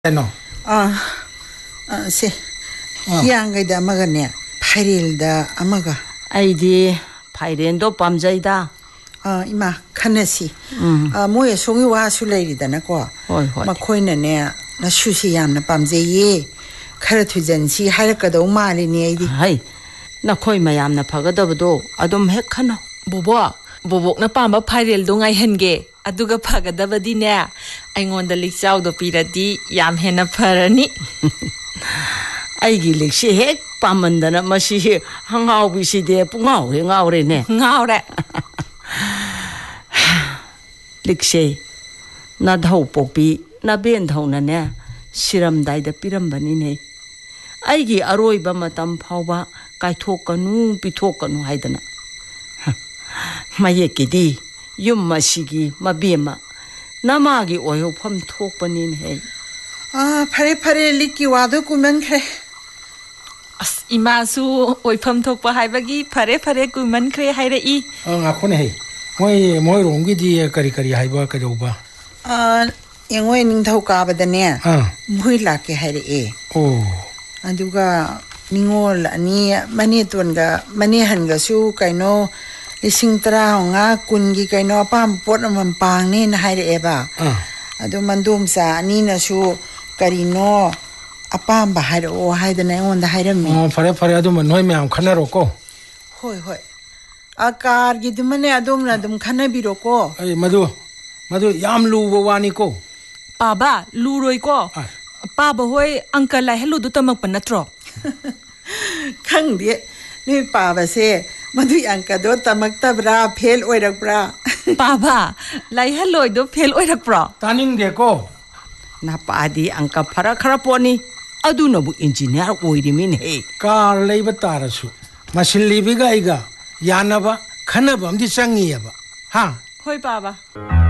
No. Se. Yang amagane. Parilda amaga. 아이디 파이렌도 밤자이다. Ima kanasi. Moye songi wa sulairida nako. Hoi hoi. Makoinane na shushi yamna pamjaye. Khara thujansi harakado malini aidi. 하이 나코이 마얌나 파가다버도 아돔 핵하노. Bobokna pamba paireldo ngai henge aduga phagadabadine aingonda likchawdo piradi yam hena pharani 아이기 릭시 핵 밤만다나 마시 항아오비시데 뿡아오해 ngā오레네. ngawre 릭시 나다우 뽀삐 나벤타우나네 시람다이다 삐람바니네. 아이기 아로이바 마담 파오바 가이토까누 비토까누 하이다나. 마예끼디 윤마시기 마비마 나마기 오요팜 톡바니네. Pare liki wado kumen kre. as imasu oipham thokpa haibagi phare kuman khre hairei Ngakone hey. Moi rongi di kari haiba kadoba. Yengwe ningthau kabadane. Moi lake haire. Oh. Aduga ningol ani mani tunga mani hanga su kaino lising tara nga kungi kaino pam pot mampang ni na haire eba. Adu mandum sa ani na su karino apam bahar o haidana on the hairami. Fare adu manoi me am khanaro ko. Hoi. Akar gidumane adum na dum khana biroko. Ai madu yam lu wani ko. paba luroi ko paba hoi uncle lai helu du tamak panatro Khang de ni pa ba se madu angka do tamak tabra fail oirak bra. paba lai heloi do fail oirak pro Taning de ko. 나빠디 안까 파라 카라포니 아두나부 인지니어 오이리민 해. Kar leiba tarasu. Masin libiga iga. Yanaba khanaba amdi changi aba. Ha. hoi paba